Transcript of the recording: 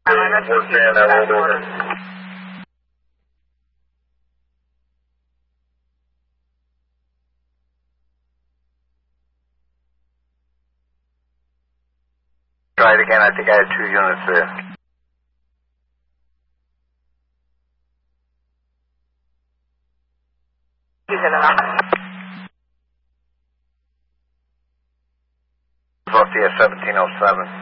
we're saying that old order. Try it again. I think I had 2 units there. Sophia 1707.